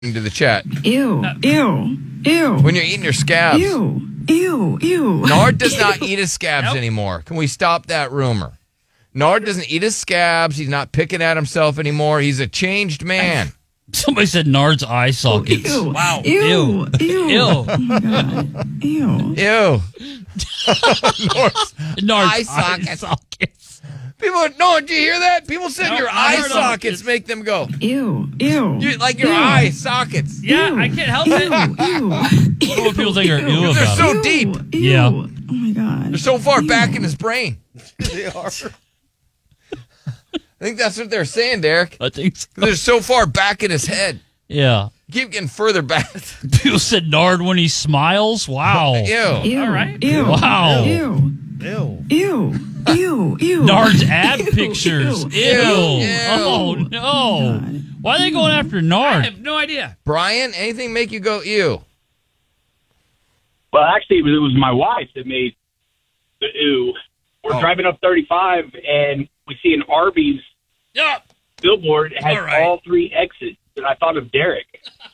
into the chat. Ew. Ew. Ew. When you're eating your scabs. Ew. Ew. Ew. Nard does not eat his scabs anymore. Can we stop that rumor? Nard doesn't eat his scabs. He's not picking at himself anymore. He's a changed man. Somebody said Nard's eye sockets. Ew. Wow. Ew. Ew. Ew. Oh my God. Ew. Ew. Nard's eye sockets. People, no, did you hear that? People said your eye sockets make them go. Ew. Ew. Like your eye sockets. Yeah, I can't help it. Ew. What do people think are ew They're about so it? deep. Ew. Yeah. Oh my God. They're so far back in his brain. They are. I think that's what they're saying, Derek. I think so. They're so far back in his head. Yeah. Keep getting further back. People said Nard when he smiles. Wow. Ew. Ew. All right. Ew. Wow. Ew. Ew. Ew. Ew. Ew. Nard's ab Ew. pictures. Ew. Ew. Ew. Oh, no. God. Why are they going after I Nard? have no idea. Brian, anything make you go ew? Well, actually, it was my wife that made the ew. We're driving up 35, and we see an Arby's Yeah. billboard. It has All right. all three exits, and I thought of Derek.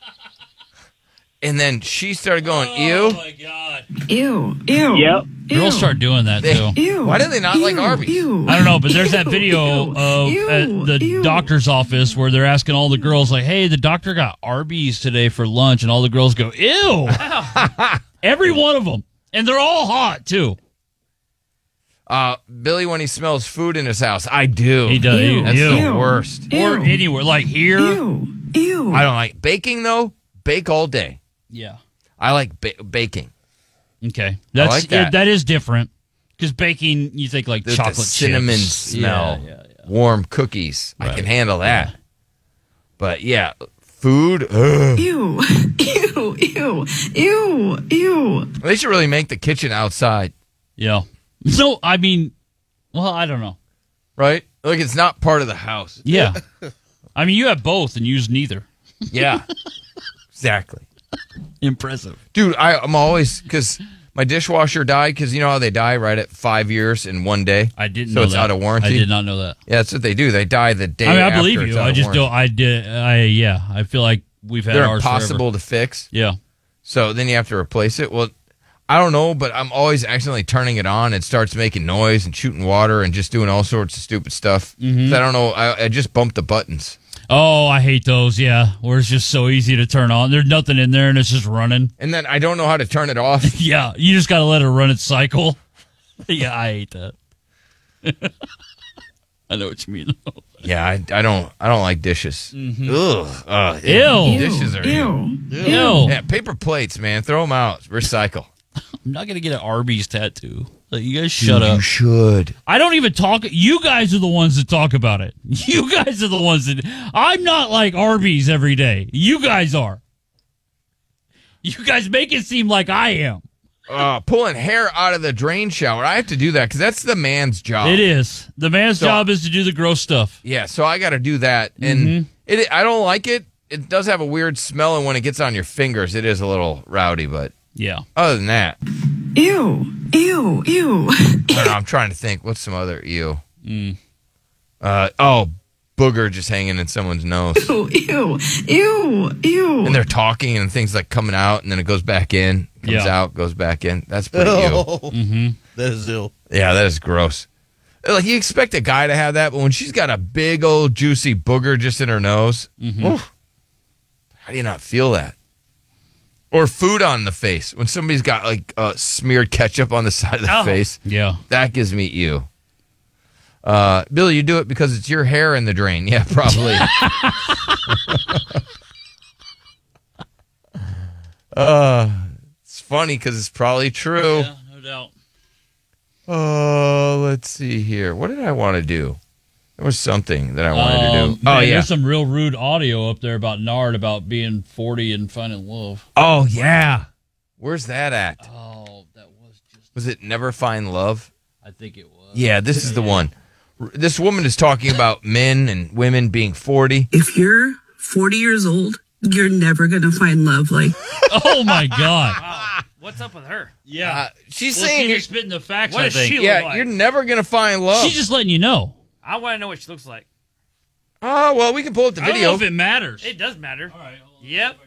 And then she started going Oh, ew. my God. Ew. Ew. Yep. Girls start doing that, too. Ew. Why do they not like Ew. Arby's? Ew. I don't know, but there's that video Ew. of Ew. at the Ew. doctor's office where they're asking all the girls, like, hey, the doctor got Arby's today for lunch, and all the girls go, ew. Every one of them. And they're all hot, too. Billy, when he smells food in his house, I do. He does. Ew. That's Ew. the Ew. worst. Ew. Or anywhere, like here. Ew. Ew. I don't like baking, though. Bake all day. Yeah. I like baking. Okay. That's like that. that is different. Because baking, you think like The chocolate cinnamon chips. smell. Yeah. Warm cookies. I Right. can handle that. But, yeah, food. Ugh. Ew. Ew. Ew. Ew. Ew. They should really make the kitchen outside, Yeah. So, I mean, well, I don't know. right? Like, it's not part of the house. Yeah. I mean, you have both and use neither. Yeah. Exactly. Impressive. Dude, I'm always, because my dishwasher died, because you know how they die right at 5 years in one day? I didn't So know it's that. out of warranty? I did not know that. Yeah, that's what they do. They die the day I mean, I after believe it's you. out I of just warranty. don't. Yeah. I feel like we've had They're ours impossible forever. to fix. Yeah. So then you have to replace it. Well, I don't know, but I'm always accidentally turning it on. It starts making noise and shooting water and just doing all sorts of stupid stuff. Mm-hmm. So I don't know. I just bumped the buttons. Oh, I hate those. Yeah. Where it's just so easy to turn on. There's nothing in there and it's just running. And then I don't know how to turn it off. Yeah. You just got to let it run its cycle. Yeah. I hate that. I know what you mean. Yeah, I don't like dishes. Ugh. Ew. Dishes are Ew. Ew. Yeah, paper plates, man. Throw them out. Recycle. I'm not going to get an Arby's tattoo. Like, you guys shut up. You should. I don't even talk. You guys are the ones that talk about it. You guys are the ones that. I'm not like Arby's every day. You guys are. You guys make it seem like I am. Pulling hair out of the drain shower. I have to do that because that's the man's job. It is. The man's job is to do the gross stuff. Yeah, so I got to do that. And I don't like it. It does have a weird smell, and when it gets on your fingers, it is a little rowdy. But Yeah. other than that, Ew. Ew. Ew. I don't know. I'm trying to think. What's some other ew? Booger just hanging in someone's nose. Ew. Ew. Ew. Ew. And they're talking, and things like coming out, and then it goes back in, comes Yeah. out, goes back in. That's pretty ew. That is ill. Yeah, that is gross. Like, you expect a guy to have that, but when she's got a big old juicy booger just in her nose, oof, how do you not feel that? Or food on the face. When somebody's got, like, smeared ketchup on the side of the face, Yeah. that gives me ew. Billy, you do it because it's your hair in the drain. Yeah, probably. It's funny because it's probably true. Yeah, no doubt. Let's see here. What did I want to do? There was something that I wanted to do. Man, Oh, yeah. There's some real rude audio up there about Nard about being 40 and finding love. Oh, yeah. Where's that at? Oh, that was just. Was it Never Find Love? I think it was. Yeah, this is the one. This woman is talking about men and women being 40. If you're 40 years old, you're never going to find love like. Oh my God. Wow. What's up with her? Yeah. She's Well, saying, she's just spitting the facts. What I does think. she look yeah, like? you're never going to find love. She's just letting you know. I want to know what she looks like. Oh, well, we can pull up the I don't video. know if it matters. It does matter. All right, hold on. Yep.